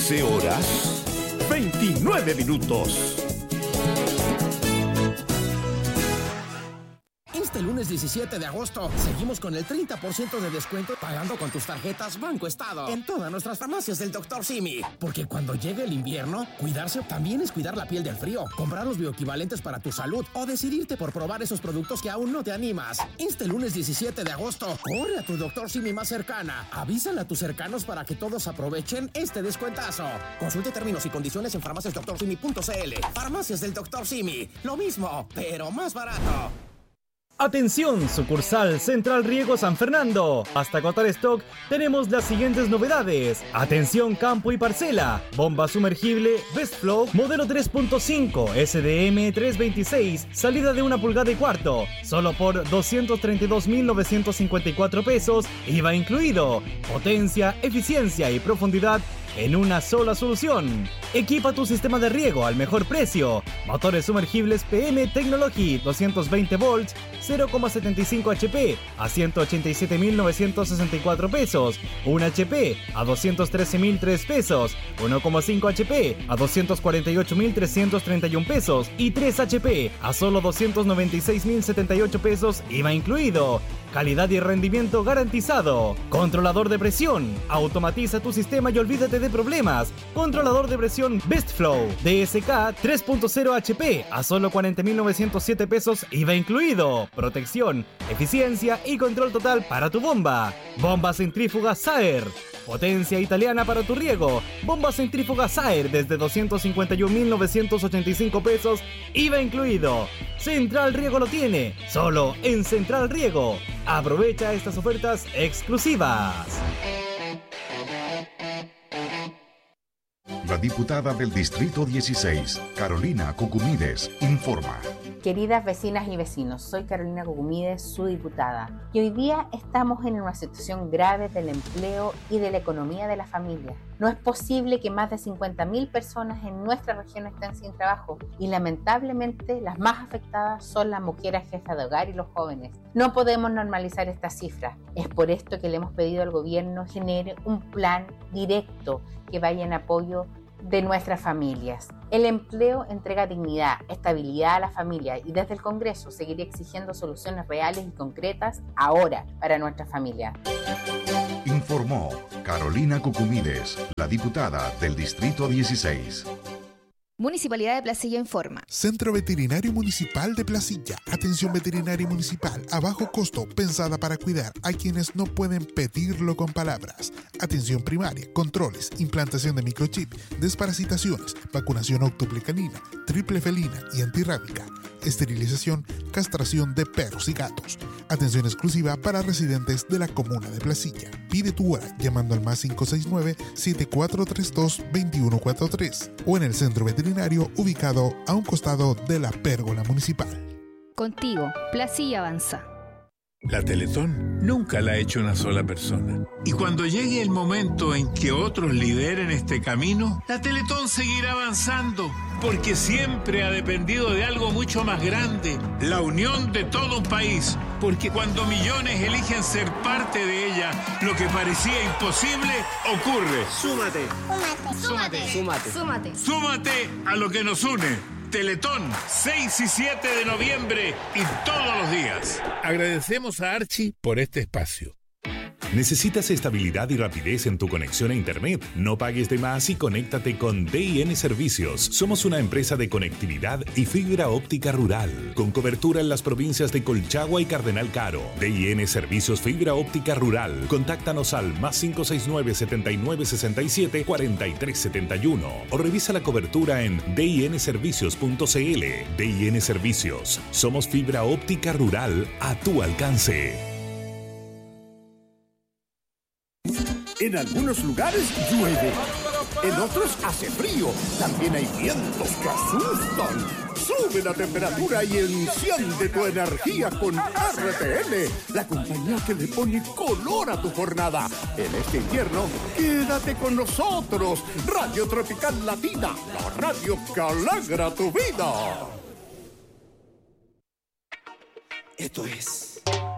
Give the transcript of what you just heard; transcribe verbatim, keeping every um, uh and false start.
quince horas, veintinueve minutos. Este lunes diecisiete de agosto seguimos con el treinta por ciento de descuento pagando con tus tarjetas Banco Estado en todas nuestras farmacias del doctor Simi. Porque cuando llegue el invierno, cuidarse también es cuidar la piel del frío, comprar los bioequivalentes para tu salud o decidirte por probar esos productos que aún no te animas. Este lunes diecisiete de agosto, corre a tu doctor Simi más cercana. Avísale a tus cercanos para que todos aprovechen este descuentazo. Consulte términos y condiciones en farmacias doctor simi punto c l. Farmacias del doctor Simi. Lo mismo, pero más barato. Atención, sucursal Central Riego San Fernando. Hasta agotar stock tenemos las siguientes novedades. Atención campo y parcela. Bomba sumergible Best Flow modelo tres punto cinco S D M trescientos veintiséis, salida de una pulgada y cuarto, solo por doscientos treinta y dos mil novecientos cincuenta y cuatro pesos, I V A incluido. Potencia, eficiencia y profundidad en una sola solución. Equipa tu sistema de riego al mejor precio. Motores sumergibles P M Technology doscientos veinte volts, cero coma setenta y cinco H P a ciento ochenta y siete mil novecientos sesenta y cuatro pesos, uno H P a doscientos trece mil tres pesos, uno coma cinco H P a doscientos cuarenta y ocho mil trescientos treinta y uno pesos y tres H P a solo doscientos noventa y seis mil setenta y ocho pesos, I V A incluido. Calidad y rendimiento garantizado. Controlador de presión. Automatiza tu sistema y olvídate de problemas. Controlador de presión Best Flow D S K tres punto cero H P a solo cuarenta mil novecientos siete pesos, I V A incluido. Protección, eficiencia y control total para tu bomba. Bomba centrífuga Saer. Potencia italiana para tu riego. Bomba centrífuga Saer desde doscientos cincuenta y un mil novecientos ochenta y cinco pesos, I V A incluido. Central Riego lo tiene, solo en Central Riego. Aprovecha estas ofertas exclusivas. La diputada del Distrito dieciséis, Carolina Cucumides, informa. Queridas vecinas y vecinos, soy Carolina Cucumides, su diputada, y hoy día estamos en una situación grave del empleo y de la economía de la familia. No es posible que más de cincuenta mil personas en nuestra región estén sin trabajo y lamentablemente las más afectadas son las mujeres jefas de hogar y los jóvenes. No podemos normalizar estas cifras. Es por esto que le hemos pedido al gobierno genere un plan directo que vaya en apoyo de nuestras familias. El empleo entrega dignidad, estabilidad a la familia y desde el Congreso seguiré exigiendo soluciones reales y concretas ahora para nuestra familia. Informó Carolina Cucumides, la diputada del Distrito dieciséis. Municipalidad de Placilla informa. Centro Veterinario Municipal de Placilla. Atención veterinaria municipal a bajo costo, pensada para cuidar a quienes no pueden pedirlo con palabras. Atención primaria, controles, implantación de microchip, desparasitaciones, vacunación octuple canina, triple felina y antirrábica, esterilización, castración de perros y gatos. Atención exclusiva para residentes de la comuna de Placilla. Pide tu hora llamando al más cinco seis nueve, siete cuatro tres dos, dos uno cuatro tres o en el centro veterinario ubicado a un costado de la pérgola municipal. Contigo, Placilla avanza. La Teletón nunca la ha hecho una sola persona. Y cuando llegue el momento en que otros lideren este camino, la Teletón seguirá avanzando, porque siempre ha dependido de algo mucho más grande, la unión de todo un país. Porque cuando millones eligen ser parte de ella, lo que parecía imposible ocurre. Súmate. Súmate. Súmate. Súmate. Súmate a lo que nos une. Teletón, seis y siete de noviembre y todos los días. Agradecemos a Archie por este espacio. ¿Necesitas estabilidad y rapidez en tu conexión a Internet? No pagues de más y conéctate con D I N Servicios. Somos una empresa de conectividad y fibra óptica rural, con cobertura en las provincias de Colchagua y Cardenal Caro. D I N Servicios Fibra Óptica Rural. Contáctanos al más cinco seis nueve, setenta y nueve, sesenta y siete, cuarenta y tres setenta y uno o revisa la cobertura en d i n servicios punto c l. D I N Servicios. Somos fibra óptica rural a tu alcance. En algunos lugares llueve, en otros hace frío, también hay vientos que asustan. Sube la temperatura y enciende tu energía con R T L, la compañía que le pone color a tu jornada. En este invierno, quédate con nosotros. Radio Tropical Latina, la radio que alegra tu vida. Esto es